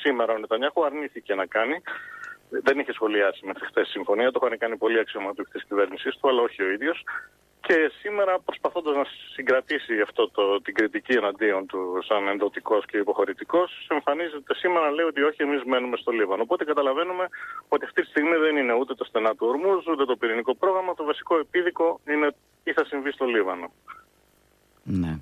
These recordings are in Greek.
σήμερα ο Νετανιάχου αρνήθηκε να κάνει. Δεν είχε σχολιάσει μέχρι χθες συμφωνία, το είχαν κάνει πολύ αξιωματούχοι της κυβέρνησής του, αλλά όχι ο ίδιος. Και σήμερα, προσπαθώντας να συγκρατήσει την κριτική εναντίον του σαν ενδοτικός και υποχωρητικός, εμφανίζεται σήμερα να λέει ότι όχι, εμείς μένουμε στο Λίβανο. Οπότε καταλαβαίνουμε ότι αυτή τη στιγμή δεν είναι ούτε το στενά του Ορμούζ, ούτε το πυρηνικό πρόγραμμα. Το βασικό επίδικο είναι τι θα συμβεί στο Λίβανο. Ναι.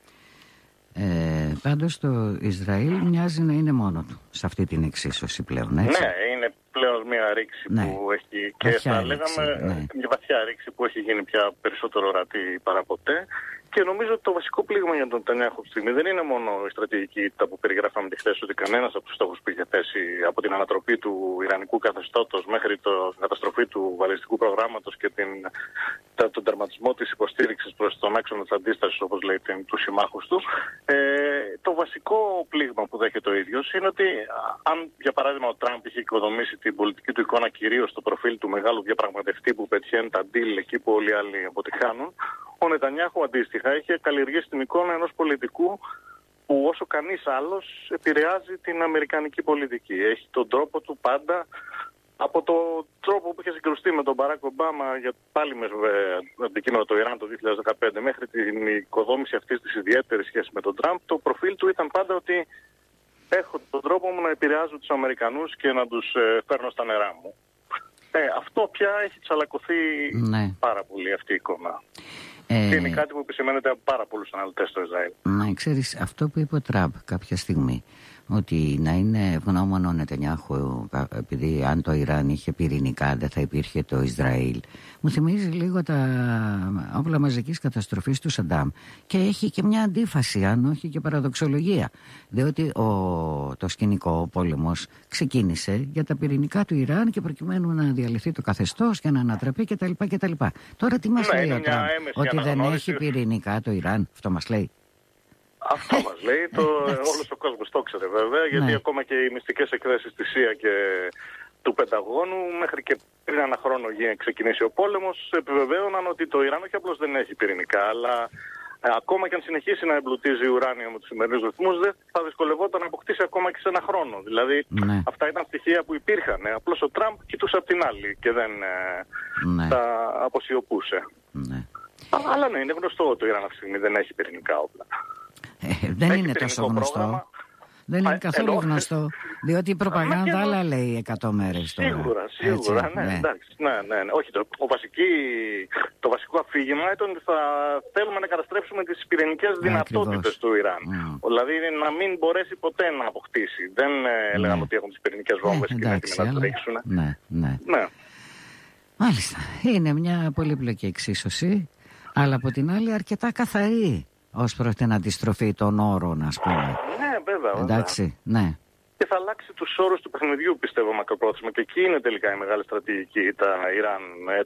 Πάντως το Ισραήλ μοιάζει να είναι μόνο του σε αυτή την εξίσωση πλέον, έτσι. Ναι, είναι πλέον μια ρήξη που έχει και θα λέγαμε μια βαθιά ρήξη που έχει γίνει πια περισσότερο ορατή παρά ποτέ. Και νομίζω ότι το βασικό πλήγμα για τον Νετανιάχου αυτή τη στιγμή δεν είναι μόνο η στρατηγική ήττα που περιγράφαμε τη χθες, ότι κανένας από τους στόχους που είχε θέσει από την ανατροπή του ιρανικού καθεστώτος μέχρι την καταστροφή του βαλιστικού προγράμματος και τον τερματισμό της υποστήριξης προς τον άξονα της αντίστασης, όπως λέει, τους συμμάχους του. Το βασικό πλήγμα που δέχεται ο ίδιος είναι ότι αν, για παράδειγμα, ο Τραμπ είχε οικοδομήσει την πολιτική του εικόνα κυρίως στο προφίλ του μεγάλου διαπραγματευτή που πετυχαίνει τα deal εκεί που όλοι οι άλλοι αποτυχάνουν, ο Νετανιάχου αντίστοιχα είχε καλλιεργήσει την εικόνα ενός πολιτικού που όσο κανείς άλλος επηρεάζει την αμερικανική πολιτική. Έχει τον τρόπο του πάντα, από τον τρόπο που είχε συγκρουστεί με τον Μπαράκ Ομπάμα για πάλι με αντικείμενο το Ιράν το 2015 μέχρι την οικοδόμηση αυτής της ιδιαίτερης σχέσης με τον Τραμπ, το προφίλ του ήταν πάντα ότι έχω τον τρόπο μου να επηρεάζω τους Αμερικανούς και να τους φέρνω στα νερά μου. Αυτό πια έχει τσαλακωθεί πάρα πολύ αυτή η εικόνα. Και είναι κάτι που επισημαίνεται από πάρα πολλούς αναλυτές στο Ισραήλ. Να ξέρεις, αυτό που είπε ο Τραμπ κάποια στιγμή, ότι να είναι ευγνώμων ο Νετανιάχου επειδή αν το Ιράν είχε πυρηνικά δεν θα υπήρχε το Ισραήλ, μου θυμίζει λίγο τα όπλα μαζικής καταστροφής του Σαντάμ, και έχει και μια αντίφαση, αν όχι και παραδοξολογία, διότι το σκηνικό πόλεμος ξεκίνησε για τα πυρηνικά του Ιράν και προκειμένου να διαλυθεί το καθεστώς και να ανατραπεί κτλ. Τώρα τι μας λέει ο Τραμπ, ότι δεν έχει πυρηνικά το Ιράν? Αυτό μας λέει. Αυτό μας λέει, όλος ο κόσμος το ξέρε βέβαια, γιατί ακόμα και οι μυστικές εκθέσεις της ΣΥΑ και του Πενταγώνου μέχρι και πριν ένα χρόνο ξεκινήσει ο πόλεμος επιβεβαίωναν ότι το Ιράν όχι απλώς δεν έχει πυρηνικά, αλλά ακόμα και αν συνεχίσει να εμπλουτίζει ουράνιο με τους σημερινούς ρυθμούς, δεν θα δυσκολευόταν να αποκτήσει ακόμα και σε ένα χρόνο. Δηλαδή αυτά ήταν στοιχεία που υπήρχαν. Απλώς ο Τραμπ κοιτούσε απ' την άλλη και δεν τα αποσιωπούσε. Αλλά ναι, είναι γνωστό ότι το Ιράν αυτή τη στιγμή δεν έχει πυρηνικά όπλα. Δεν είναι τόσο γνωστό. Πρόγραμμα. Δεν είναι καθόλου γνωστό. Διότι η προπαγάνδα άλλα λέει 100 μέρες τώρα. Σίγουρα, εντάξει. Όχι, το βασικό αφήγημα ήταν ότι θα θέλουμε να καταστρέψουμε τις πυρηνικές δυνατότητες του Ιράν. Δηλαδή να μην μπορέσει ποτέ να αποκτήσει. Δεν έλεγαν ότι έχουν τις πυρηνικές βόμβες και να τις ρίξουν. Ναι. Μάλιστα. Είναι μια πολύπλοκη εξίσωση, αλλά από την άλλη αρκετά καθαρή ως προς την αντιστροφή των όρων, ας πούμε. Ναι, βέβαια. Εντάξει, ναι. Και θα αλλάξει τους όρους του παιχνιδιού, πιστεύω, μακροπρόθεσμα. Και εκεί είναι τελικά η μεγάλη στρατηγική τα Ιράν,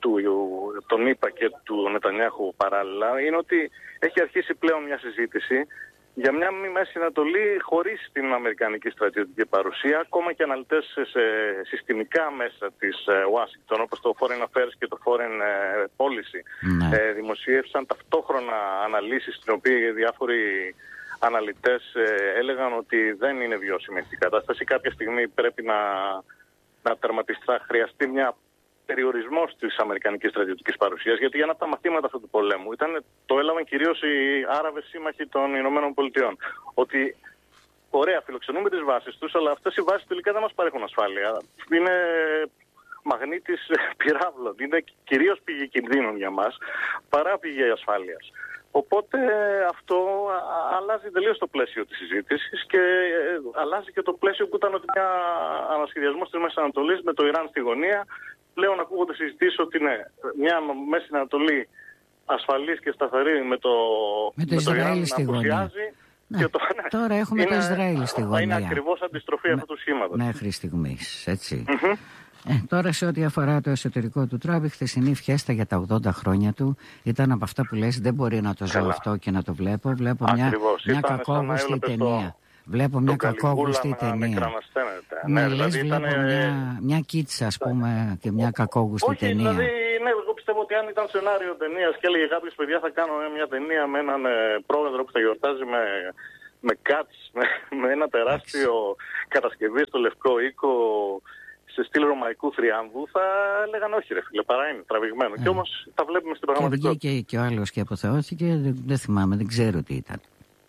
τον ΗΠΑ και του Νετανιάχου παράλληλα. Είναι ότι έχει αρχίσει πλέον μια συζήτηση για μια Μέση Ανατολή χωρίς την αμερικανική στρατιωτική παρουσία. Ακόμα και αναλυτές σε συστημικά μέσα της Ουάσιγκτον, όπως το Foreign Affairs και το Foreign Policy, δημοσίευσαν ταυτόχρονα αναλύσεις, στην οποία οι διάφοροι αναλυτές έλεγαν ότι δεν είναι βιώσιμη αυτή η κατάσταση. Κάποια στιγμή πρέπει να τερματιστεί, θα χρειαστεί μια περιορισμός της αμερικανικής στρατιωτικής παρουσίας, γιατί ένα από τα μαθήματα αυτού του πολέμου το έλαβαν κυρίως οι Άραβες σύμμαχοι των Ηνωμένων Πολιτειών. Ότι ωραία, φιλοξενούμε τις βάσεις τους, αλλά αυτές οι βάσεις τελικά δεν μας παρέχουν ασφάλεια. Είναι μαγνήτης πυράβλων. Είναι κυρίως πηγή κινδύνων για μας παρά πηγή ασφάλειας. Οπότε αυτό αλλάζει τελείως το πλαίσιο της συζήτησης και αλλάζει και το πλαίσιο που ήταν ότι μια ανασχεδιασμός της Μέσης Ανατολής με το Ιράν στη γωνία. Πλέον ακούγονται συζητήσεις ότι μια Μέση Ανατολή ασφαλής και σταθερή με το Ιράν να απουσιάζει. Τώρα έχουμε το Ισραήλ στη γωνία. Είναι ακριβώς αντιστροφή αυτού του σχήματος. Μέχρι στιγμής, έτσι. Τώρα σε ό,τι αφορά το εσωτερικό του Τραμπ, η χθεσινή φιέστα για τα 80 χρόνια του ήταν από αυτά που λες, δεν μπορεί να το ζω αυτό και να το βλέπω. Βλέπω μια κακόγουστη ταινία. Βλέπω μια κακόγουστη ταινία. Ναι, λες, βλέπω μια κίτσα, ας πούμε, και μια κακόγουστη ταινία. Δηλαδή, εγώ πιστεύω ότι αν ήταν σενάριο ταινίας και έλεγε κάποιος, παιδιά, θα κάνω μια ταινία με έναν πρόεδρο που θα γιορτάζει με με κάτς, με ένα τεράστιο κατασκευή στο Λευκό Οίκο σε στυλ ρωμαϊκού θριάμβου, θα έλεγαν όχι ρε φίλε, παρά είναι τραβηγμένο. Και όμως τα βλέπουμε στην πραγματικότητα. Και βγήκε και ο άλλος και αποθεώθηκε, δεν θυμάμαι, δεν ξέρω τι ήταν.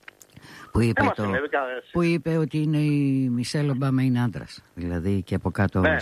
Που είπε ότι είναι η Μισελ Ομπάμα είναι άντρας. Δηλαδή και από κάτω. Ναι,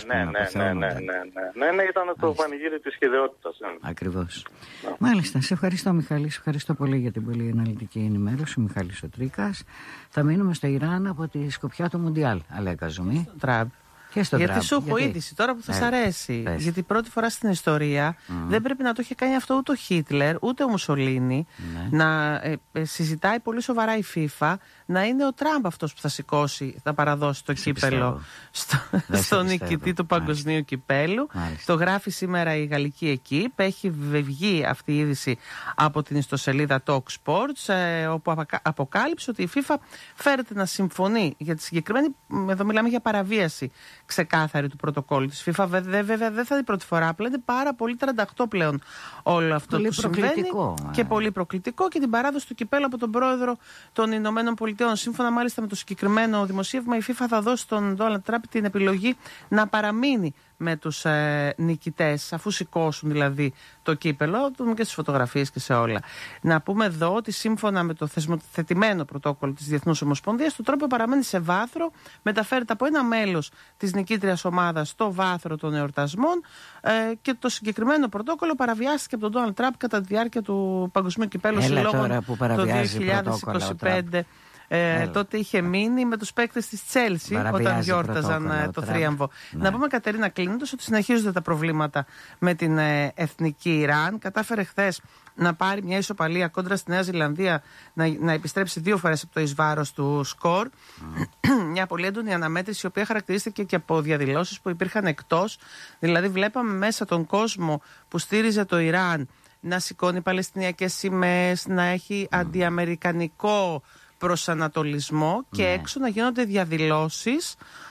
ήταν το πανηγύρι της χυδαιότητας. Ακριβώς. Μάλιστα, σε ευχαριστώ Μιχάλη, σε ευχαριστώ πολύ για την πολύ αναλυτική ενημέρωση. Μιχάλης ο Τρίκας. Θα μείνουμε στο Ιράν από τη σκοπιά του Μουντιάλ. Αλέκα Ζουμί. Τραμπ. Γιατί σου έχω είδηση τώρα που θα σ' αρέσει. Γιατί πρώτη φορά στην ιστορία δεν πρέπει να το είχε κάνει αυτό ούτε ο Χίτλερ ούτε ο Μουσολίνι. Να συζητάει πολύ σοβαρά η FIFA, να είναι ο Τραμπ αυτός που θα σηκώσει, θα παραδώσει το κύπελο στο νικητή του παγκοσμίου κυπέλου. Το γράφει σήμερα η Γαλλική Εκίπ. Έχει βγει αυτή η είδηση από την ιστοσελίδα Talk Sports, όπου αποκάλυψε ότι η FIFA φέρεται να συμφωνεί για τη συγκεκριμένη. Εδώ μιλάμε για παραβίαση ξεκάθαρη του πρωτοκόλλου της FIFA. Βέβαια δεν θα είναι η πρώτη φορά, απλά είναι πάρα πολύ 38 πλέον όλο αυτό πολύ που συμβαίνει και πολύ προκλητικό, και την παράδοση του κυπέλου από τον πρόεδρο των Ηνωμένων Πολιτειών. Σύμφωνα μάλιστα με το συγκεκριμένο δημοσίευμα, η FIFA θα δώσει στον Ντόναλντ Τραμπ την επιλογή να παραμείνει με τους νικητές, αφού σηκώσουν δηλαδή το κύπελο, και στις φωτογραφίες και σε όλα. Να πούμε εδώ ότι σύμφωνα με το θεσμοθετημένο πρωτόκολλο της Διεθνούς Ομοσπονδίας, το τρόπο παραμένει σε βάθρο, μεταφέρεται από ένα μέλος της νικήτριας ομάδας στο βάθρο των εορτασμών, και το συγκεκριμένο πρωτόκολλο παραβιάστηκε από τον Ντόναλντ Τραμπ κατά τη διάρκεια του Παγκοσμίου Κυπέλου Συλλόγων το 2025. Τότε είχε μείνει με τους παίκτες της Τσέλσι όταν γιόρταζαν το θρίαμβο. Να πούμε, Κατερίνα, κλείνοντας, ότι συνεχίζονται τα προβλήματα με την εθνική Ιράν. Κατάφερε χθες να πάρει μια ισοπαλία κόντρα στη Νέα Ζηλανδία, να επιστρέψει 2 φορές από το εις βάρος του σκορ. Μια πολύ έντονη αναμέτρηση, η οποία χαρακτηρίστηκε και από διαδηλώσεις που υπήρχαν εκτός. Δηλαδή, βλέπαμε μέσα τον κόσμο που στήριζε το Ιράν να σηκώνει παλαιστινιακές σημαίες, να έχει αντιαμερικανικό προσανατολισμό και έξω να γίνονται διαδηλώσεις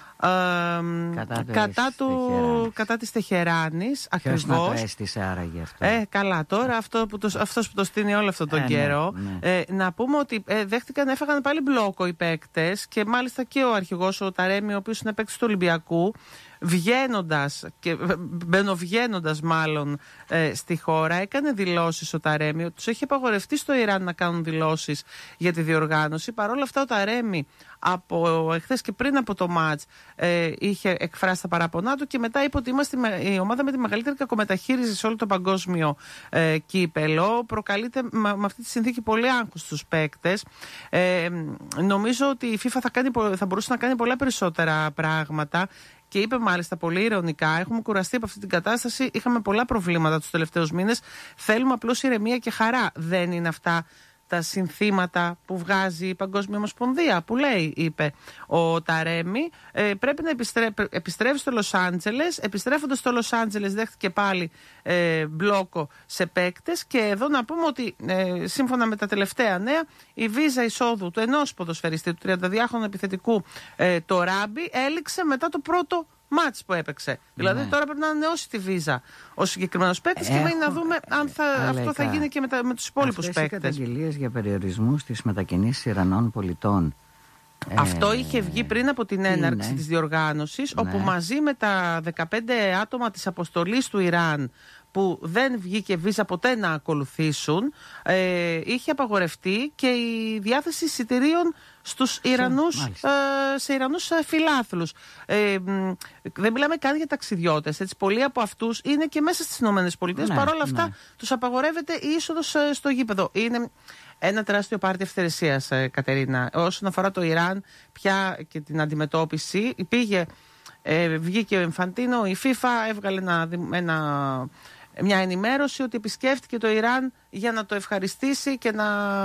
κατά της Τεχεράνης. Ποιος να το έστησε άραγε αυτό? Καλά, τώρα αυτός που το στείνει όλο αυτόν τον καιρό. Να πούμε ότι έφαγαν πάλι μπλόκο οι παίκτες, και μάλιστα και ο αρχηγός ο Ταρέμι, ο οποίος είναι παίκτης του Ολυμπιακού, μπαινοβγαίνοντας μάλλον στη χώρα, έκανε δηλώσεις ο Ταρέμι. Τους έχει απαγορευτεί στο Ιράν να κάνουν δηλώσεις για τη διοργάνωση. Παρ' όλα αυτά ο Ταρέμι από εχθές και πριν από το μάτς είχε εκφράσει τα παράπονά του, και μετά είπε ότι είμαστε η ομάδα με τη μεγαλύτερη κακομεταχείριση σε όλο το παγκόσμιο κύπελο. Προκαλείται με αυτή τη συνθήκη πολύ άγχος στους παίκτες. Νομίζω ότι η FIFA θα μπορούσε να κάνει πολλά περισσότερα πράγματα. Και είπε μάλιστα πολύ ειρωνικά: έχουμε κουραστεί από αυτή την κατάσταση. Είχαμε πολλά προβλήματα τους τελευταίους μήνες. Θέλουμε απλώς ηρεμία και χαρά. Δεν είναι αυτά τα συνθήματα που βγάζει η Παγκόσμια Ομοσπονδία, που λέει, είπε ο Ταρέμι, πρέπει να επιστρέφει στο Λος Άντζελες. Επιστρέφοντας στο Λος Άντζελες, δέχτηκε πάλι μπλόκο σε παίκτες. Και εδώ να πούμε ότι σύμφωνα με τα τελευταία νέα, η βίζα εισόδου του ενός ποδοσφαιριστή, του 32χρονου επιθετικού, το Ράμπι, έληξε μετά το πρώτο μάτς που έπαιξε. Δηλαδή τώρα πρέπει να ανανεώσει τη βίζα ο συγκεκριμένος παίκτης, και μένει να δούμε αν αυτό θα γίνει και με τους υπόλοιπους παίκτες. Αυτές οι καταγγελίες για περιορισμούς στις μετακινήσεις Ιρανών πολιτών, αυτό είχε βγει πριν από την έναρξη της διοργάνωσης, όπου μαζί με τα 15 άτομα της αποστολής του Ιράν που δεν βγήκε βίζα ποτέ να ακολουθήσουν, είχε απαγορευτεί και η διάθεση εισιτηρίων στους Ιρανούς, σε Ιρανούς φιλάθλους. Δεν μιλάμε καν για ταξιδιώτες. Έτσι, πολλοί από αυτούς είναι και μέσα στις ΗΠΑ. Παρ' όλα αυτά τους απαγορεύεται η είσοδος στο γήπεδο. Είναι ένα τεράστιο πάρτι ευθερεσίας, Κατερίνα. Όσον αφορά το Ιράν πια και την αντιμετώπιση, βγήκε ο Ινφαντίνο, η FIFA έβγαλε μια ενημέρωση ότι επισκέφτηκε το Ιράν για να το ευχαριστήσει και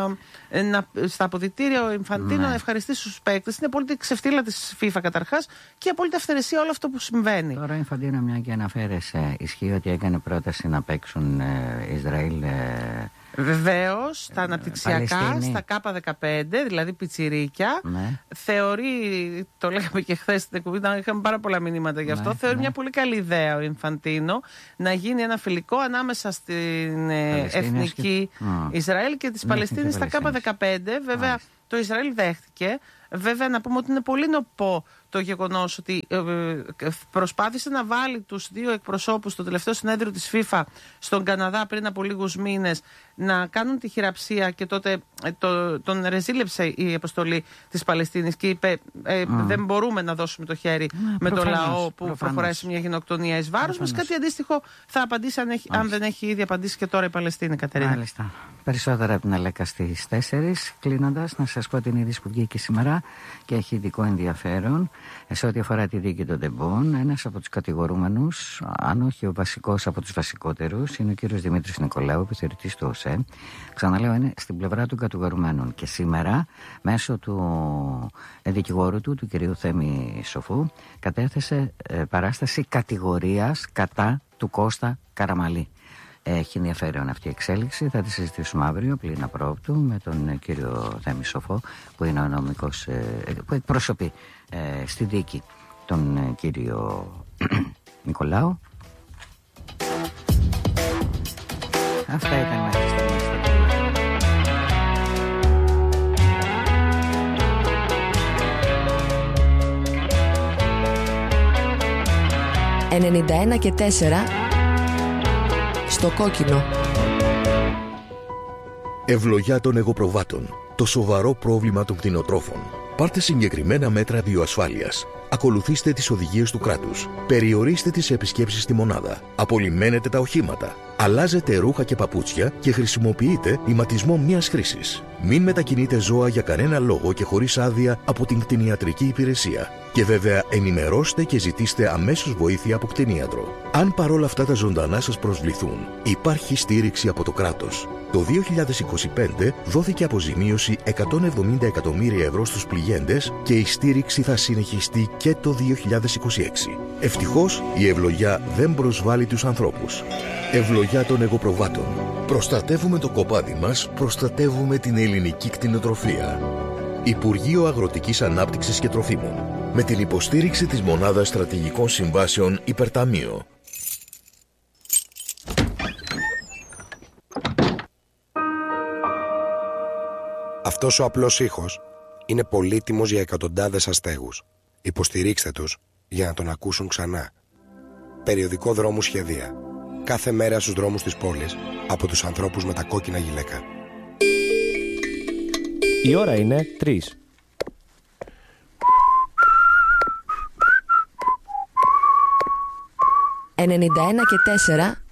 στα αποδυτήρια ο Ινφαντίνο να ευχαριστήσει τους παίκτες. Είναι απόλυτη ξεφτύλα της FIFA καταρχάς, και απόλυτη αυθαιρεσία όλο αυτό που συμβαίνει. Τώρα ο Ινφαντίνο, μια και αναφέρεσαι, ισχύει ότι έκανε πρόταση να παίξουν Ισραήλ. Βεβαίως, στα αναπτυξιακά, στα K15, δηλαδή πιτσιρίκια, θεωρεί, το λέγαμε και χθες στην εκπομπή, είχαμε πάρα πολλά μηνύματα γι' αυτό, θεωρεί μια πολύ καλή ιδέα ο Ινφαντίνο να γίνει ένα φιλικό ανάμεσα στην εθνική Ισραήλ και της Παλαιστίνης στα K15. Βέβαια, Το Ισραήλ δέχτηκε. Βέβαια, να πούμε ότι είναι πολύ νοπό το γεγονός ότι προσπάθησε να βάλει τους δύο εκπροσώπους στο τελευταίο συνέδριο της FIFA στον Καναδά πριν από λίγους μήνες να κάνουν τη χειραψία, και τότε τον ρεζίλεψε η αποστολή της Παλαιστίνης και είπε δεν μπορούμε να δώσουμε το χέρι με το λαό που προχωράει σε μια γενοκτονία εις βάρος μας. Κάτι αντίστοιχο θα απαντήσει αν δεν έχει ήδη απαντήσει και τώρα η Παλαιστίνη, Κατερίνα. Μάλιστα. Περισσότερα από την Αλέκα στις 4. Κλείνοντας, να σας πω την είδηση που βγήκε σήμερα και έχει ειδικό ενδιαφέρον σε ό,τι αφορά τη δίκη των Τεμπών. Ένας από τους κατηγορούμενους, αν όχι ο βασικός από τους βασικότερους, είναι ο κύριος Δημήτρης Νικολάου, επιθεωρητής του ΟΣΕ. Ξαναλέω, είναι στην πλευρά των κατηγορουμένων. Και σήμερα, μέσω του δικηγόρου του κυρίου Θέμη Σοφού, κατέθεσε παράσταση κατηγορίας κατά του Κώστα Καραμαλή. Έχει ενδιαφέρον αυτή η εξέλιξη. Θα τη συζητήσουμε αύριο πλην απρόπτου με τον κύριο Θέμη Σοφό, που είναι ο νομικός που εκπροσωπεί στη δίκη τον κύριο Νικολάου. Αυτά ήταν μέχρι στιγμής. 91 και 4 στο κόκκινο. Ευλογιά των εγωπροβάτων. Το σοβαρό πρόβλημα των κτηνοτρόφων. Πάρτε συγκεκριμένα μέτρα βιοασφάλειας. Ακολουθήστε τις οδηγίες του κράτους. Περιορίστε τις επισκέψεις στη μονάδα. Απολυμμένετε τα οχήματα. Αλλάζετε ρούχα και παπούτσια και χρησιμοποιείτε ηματισμό μιας χρήσης. Μην μετακινείτε ζώα για κανένα λόγο και χωρίς άδεια από την κτηνιατρική υπηρεσία. Και βέβαια ενημερώστε και ζητήστε αμέσως βοήθεια από κτηνίατρο. Αν παρόλα αυτά τα ζωντανά σας προσβληθούν, υπάρχει στήριξη από το κράτος. Το 2025 δόθηκε αποζημίωση 170 εκατομμύρια ευρώ στους πληγέντες και η στήριξη θα συνεχιστεί και το 2026. Ευτυχώς η ευλογιά δεν προσβάλλει τους ανθρώπους. Ευλογιά των εγωπροβάτων. Προστατεύουμε το κοπάδι μας, προστατεύουμε την ελληνική κτηνοτροφία. Υπουργείο Αγροτικής Ανάπτυξης και Τροφίμων. Με την υποστήριξη της Μονάδας Στρατηγικών Συμβάσεων Υπερταμείο. Αυτός ο απλός ήχος είναι πολύτιμος για εκατοντάδες αστέγους. Υποστηρίξτε τους για να τον ακούσουν ξανά. Περιοδικό Δρόμου Σχεδία. Κάθε μέρα στους δρόμους της πόλης από τους ανθρώπους με τα κόκκινα γυλαίκα. Η ώρα είναι 3. «91 και 4